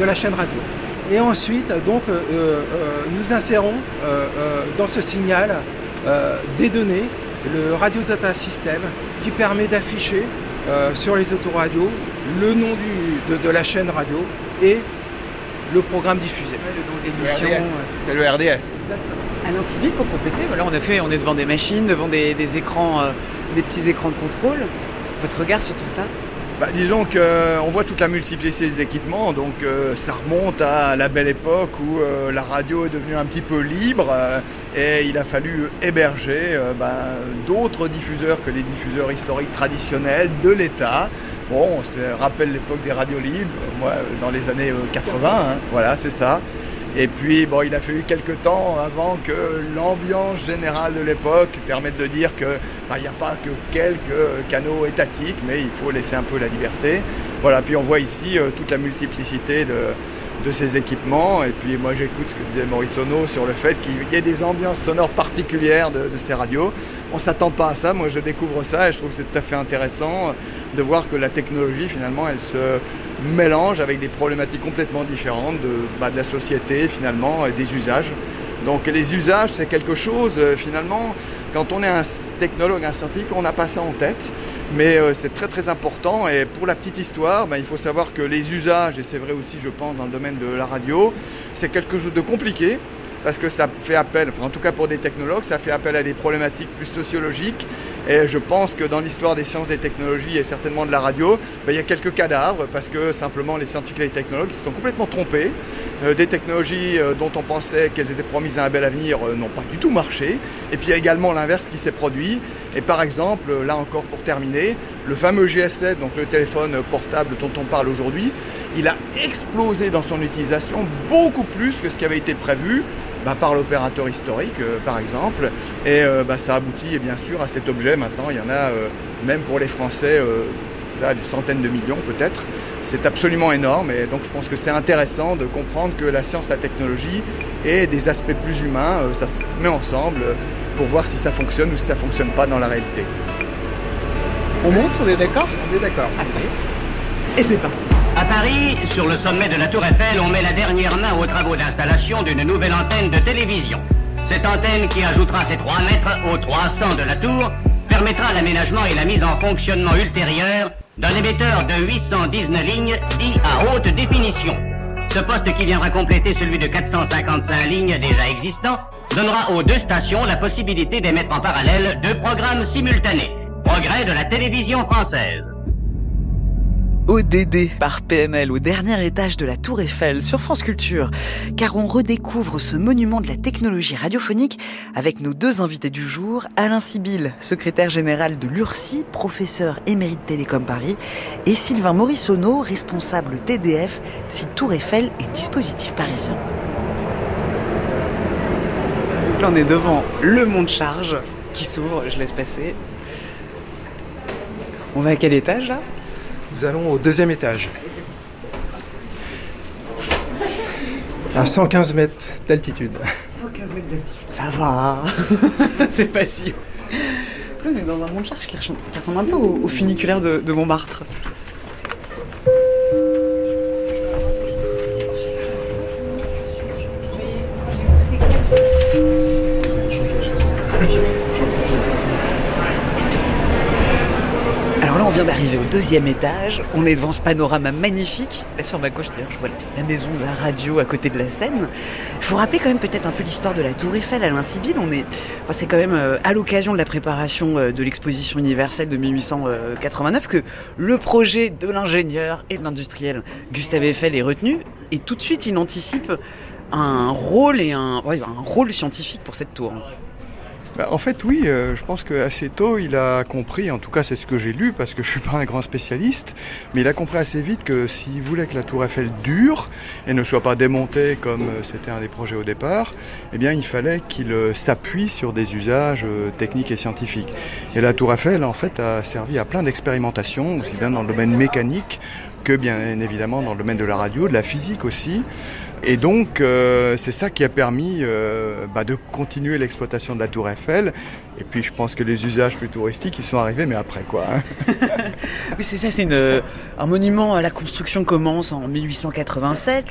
de la chaîne radio. Et ensuite, donc, nous insérons dans ce signal des données, le Radio Data System, qui permet d'afficher sur les autoradios le nom de la chaîne radio et le programme diffusé. Le RDS. C'est le RDS. Exactement. Alain Sibyl, pour compléter, voilà, on est devant des machines, devant des écrans, des petits écrans de contrôle. Votre regard sur tout ça? Disons qu'on voit toute la multiplicité des équipements, donc ça remonte à la belle époque où la radio est devenue un petit peu libre et il a fallu héberger d'autres diffuseurs que les diffuseurs historiques traditionnels de l'État. Bon, ça rappelle l'époque des radios libres, moi, dans les années 80, voilà, c'est ça. Et puis, il a fallu quelques temps avant que l'ambiance générale de l'époque permette de dire qu'il n'y a pas que quelques canaux étatiques, mais il faut laisser un peu la liberté. Voilà, puis on voit ici toute la multiplicité de ces équipements. Et puis moi, j'écoute ce que disait Maurice Ono sur le fait qu'il y ait des ambiances sonores particulières de ces radios. On ne s'attend pas à ça, moi je découvre ça et je trouve que c'est tout à fait intéressant de voir que la technologie, finalement, elle se mélange avec des problématiques complètement différentes de la société, finalement, et des usages. Donc les usages, c'est quelque chose, finalement, quand on est un technologue, un scientifique, on n'a pas ça en tête, mais c'est très très important. Et pour la petite histoire, il faut savoir que les usages, et c'est vrai aussi, je pense, dans le domaine de la radio, c'est quelque chose de compliqué, parce que ça fait appel, en tout cas pour des technologues, ça fait appel à des problématiques plus sociologiques. Et je pense que dans l'histoire des sciences, des technologies et certainement de la radio, il y a quelques cadavres parce que simplement les scientifiques et les technologues ils se sont complètement trompés. Des technologies dont on pensait qu'elles étaient promises à un bel avenir n'ont pas du tout marché. Et puis il y a également l'inverse qui s'est produit. Et par exemple, là encore pour terminer, le fameux GS7, donc le téléphone portable dont on parle aujourd'hui, il a explosé dans son utilisation beaucoup plus que ce qui avait été prévu. Par l'opérateur historique, par exemple. Et ça aboutit bien sûr à cet objet. Maintenant, il y en a, même pour les Français, des centaines de millions peut-être. C'est absolument énorme. Et donc, je pense que c'est intéressant de comprendre que la science, la technologie et des aspects plus humains, ça se met ensemble pour voir si ça fonctionne ou si ça ne fonctionne pas dans la réalité. On monte, on est d'accord? On est d'accord. Allez. Et c'est parti. À Paris, sur le sommet de la Tour Eiffel, on met la dernière main aux travaux d'installation d'une nouvelle antenne de télévision. Cette antenne, qui ajoutera ses 3 mètres aux 300 de la tour, permettra l'aménagement et la mise en fonctionnement ultérieure d'un émetteur de 819 lignes dit à haute définition. Ce poste, qui viendra compléter celui de 455 lignes déjà existant, donnera aux 2 stations la possibilité d'émettre en parallèle 2 programmes simultanés. Progrès de la télévision française. ODD par PNL au dernier étage de la Tour Eiffel sur France Culture, car on redécouvre ce monument de la technologie radiophonique avec nos 2 invités du jour, Alain Sibyl, secrétaire général de l'URSI, professeur émérite Télécom Paris, et Sylvain Morisonneau, responsable TDF, site Tour Eiffel et dispositif parisien. Donc là on est devant le monte-charge qui s'ouvre, je laisse passer. On va à quel étage là ? Nous allons au 2e étage. À 115 mètres d'altitude. 115 mètres d'altitude. Ça va. C'est pas si haut. Là, on est dans un monte-charge qui ressemble un peu au funiculaire de Montmartre. On vient d'arriver au 2e étage, on est devant ce panorama magnifique. Là sur ma gauche, d'ailleurs, je vois la maison de la radio à côté de la Seine. Il faut rappeler quand même peut-être un peu l'histoire de la Tour Eiffel, Alain Sibyl. C'est quand même à l'occasion de la préparation de l'exposition universelle de 1889 que le projet de l'ingénieur et de l'industriel Gustave Eiffel est retenu. Et tout de suite, il anticipe un rôle scientifique pour cette tour. En fait, oui, je pense qu'assez tôt, il a compris, en tout cas c'est ce que j'ai lu, parce que je ne suis pas un grand spécialiste, mais il a compris assez vite que s'il voulait que la Tour Eiffel dure et ne soit pas démontée comme c'était un des projets au départ, eh bien il fallait qu'il s'appuie sur des usages techniques et scientifiques. Et la Tour Eiffel, en fait, a servi à plein d'expérimentations, aussi bien dans le domaine mécanique que bien évidemment dans le domaine de la radio, de la physique aussi. Et donc, c'est ça qui a permis de continuer l'exploitation de la Tour Eiffel. Et puis, je pense que les usages plus touristiques, ils sont arrivés, mais après, quoi. Oui, c'est ça, c'est un monument. La construction commence en 1887.